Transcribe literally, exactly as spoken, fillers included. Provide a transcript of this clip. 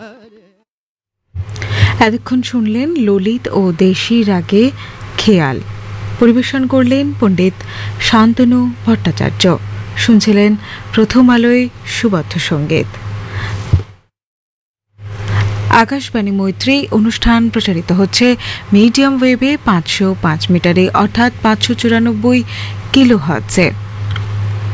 এতক্ষণ শুনলেন ললিত ও দেশি রাগে খেয়াল, পরিবেশন করলেন পণ্ডিত শান্তনু ভট্টাচার্য। শুনছিলেন প্রথম আলোয় সুবদ্ধ সঙ্গীত। আকাশবাণী মৈত্রী অনুষ্ঠান প্রচারিত হচ্ছে মিডিয়াম ওয়েভে পাঁচশো পাঁচ মিটারে অর্থাৎ পাঁচশো চুরানব্বই কিলো হার্টজে।